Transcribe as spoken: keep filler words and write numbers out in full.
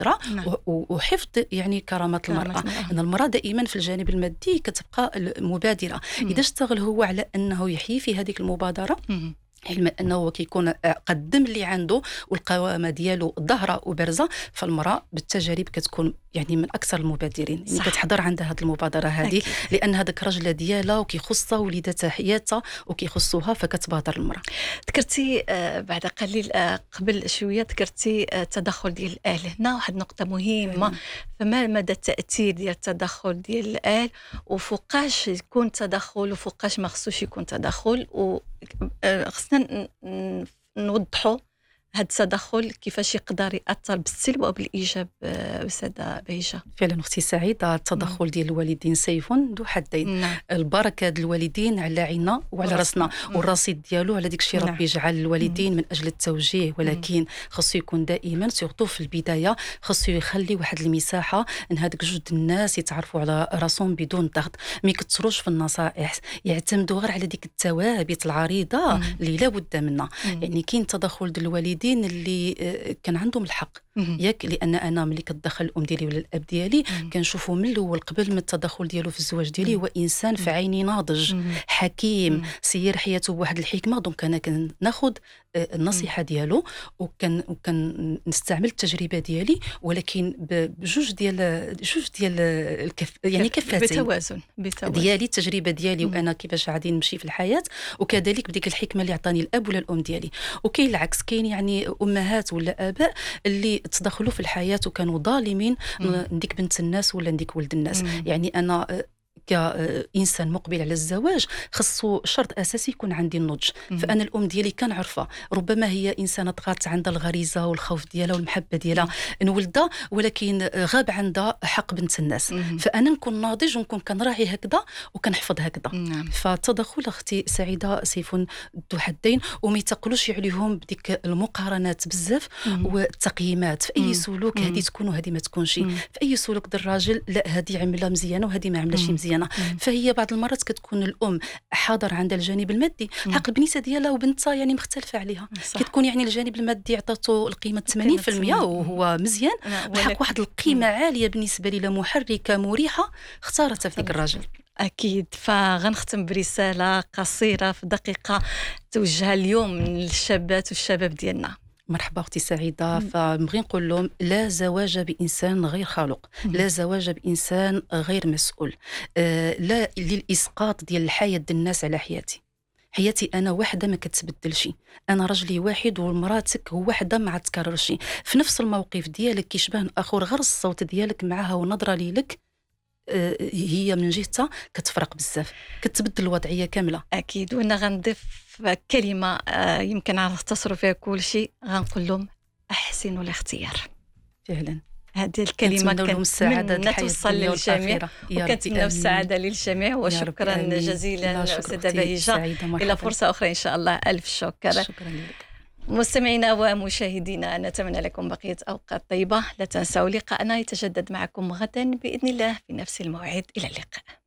الهضره نعم. وحفظ يعني كرامه المراه. ان المراه دائما في الجانب المادي كتبقى المبادره. اذا اشتغل هو على انه يحيي في هذه المبادره، علما انه كيكون قدم اللي عنده والقوامه ديالو ظاهره وبارزه، فالمراه بالتجارب كتكون يعني من اكثر المبادرين، يعني كتحضر عندها هذه المبادره هذه لان هذاك الرجل ديالها وكيخصها وليداتها حياتها وكيخصوها، فكتبادر المراه. ذكرتي بعد قليل قبل شويه ذكرتي التدخل ديال الاهل، هنا واحد نقطه مهمه. فما مدى التاثير ديال التدخل ديال الاهل، وفوقاش يكون تدخل وفوقاش ما خصوش يكون تدخل، وخصنا نوضحوا هذا التدخل كيفاش يقدر يأثر بالسلب أو بالإيجاب. أستاذة بهيجة، فعلا أختي سعيدة، التدخل ديال الوالدين سيف ذو حدين. نعم. البركة ديال الوالدين على عيننا وعلى راسنا، والرصيد ديالو على ديك الشيء. ربي يجعل الوالدين من أجل التوجيه، ولكن خصو يكون دائما سورتو في البداية خصو يخلي واحد المساحة ان هذوك جوج الناس يتعرفوا على راسهم بدون ضغط، ما يكثروش في النصائح، يعتمدوا غير على ديك الثوابت العريضة مم. اللي لابد منها. مم. يعني كاين تدخل ديال الوالدين اللي كان عندهم الحق ياك، لان انا ملي كتدخل الام ديالي ولا الاب ديالي كنشوفوا من الاول قبل من التدخل ديالو في الزواج ديالي هو انسان في عيني ناضج مم. حكيم مم. سير حياته بواحد الحكمه. دونك انا كناخذ النصيحه ديالو وكان وكان نستعمل التجربه ديالي، ولكن بجوج ديال جوج ديال الكف يعني كفاتين بتوازن بتوازن ديالي، التجربه ديالي مم. وانا كيفاش غادي نمشي في الحياه، وكذلك بديك الحكمه اللي عطاني الاب ولا الام ديالي. وكاين العكس، كاين يعني امهات ولا اباء اللي تدخلوا في الحياه وكانوا ظالمين، نديك بنت الناس ولا نديك ولد الناس. مم. يعني انا كإنسان مقبل على الزواج خصو شرط أساسي يكون عندي النضج. مم. فأنا الأم ديالي كنعرفها، ربما هي إنسانة طغات عندها الغريزة والخوف ديالها والمحبة ديالها نولدها، ولكن غاب عندها حق بنت الناس. مم. فأنا نكون ناضج ونكون كنراعي هكذا وكنحفظ هكذا. مم. فالتدخل أختي سعيدة سيف ذو حدين، وما يتقلوش عليهم بديك المقارنات بزاف والتقييمات في أي مم. سلوك، هذه تكون وهذه ما تكونش. مم. في أي سلوك ديال الراجل لا هذه عملها مزيانة وهذه ما عملهاش مزيانة. فهي بعض المرات كتكون الام حاضر عندها الجانب المادي، حق البنيته ديالها وبنتها يعني مختلفه عليها. كتكون يعني الجانب المادي عطاتو القيمه ثمانين بالمئة وهو مزيان، بحق واحد القيمه عاليه بالنسبه لي محركه مريحه اختارتها في ذاك الراجل. اكيد. فغنختم برساله قصيره في دقيقه توجهها اليوم للشابات والشباب ديالنا. مرحبا اختي سعيده. فنبغي نقول لهم لا زواج بانسان غير خالق، لا زواج بانسان غير مسؤول، آه لا للاسقاط ديال الحياه ديال الناس على حياتي. حياتي انا وحده ما كتبدلش، انا رجلي واحد ومراتك وحده ما تكررش في نفس الموقف ديالك، كيشبه اخر غير الصوت ديالك معها ونظره ليك آه هي من جهتها كتفرق بزاف، كتبدل الوضعيه كامله. اكيد. وانا غنضيف كلمه آه يمكن نختصروا فيها كل شيء، غنقول لهم احسنوا الاختيار. فعلا هذه الكلمه كنتمنى توصل للجميع، وكنتمنى السعاده للجميع. وشكرا جزيلا استاذه بهيجه. الى فرصه اخرى ان شاء الله. الف شكر. شكرا لك. مستمعينا ومشاهدينا، نتمنى لكم بقيه اوقات طيبه. لا تنسوا لقاءنا يتجدد معكم غدا باذن الله في نفس الموعد. الى اللقاء.